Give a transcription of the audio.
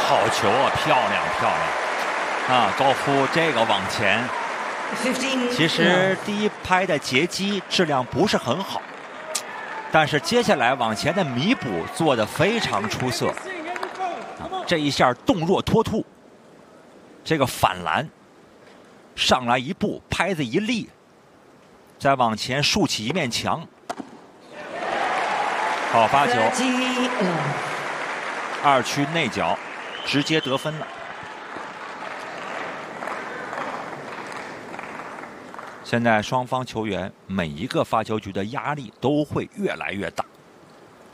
好球啊，漂亮漂亮！啊，高夫这个往前，其实第一拍的截击质量不是很好，但是接下来往前的弥补做得非常出色。这一下动若脱兔，这个反篮上来一步，拍子一立，再往前竖起一面墙，好发球，2区内角直接得分了。现在双方球员每一个发球局的压力都会越来越大。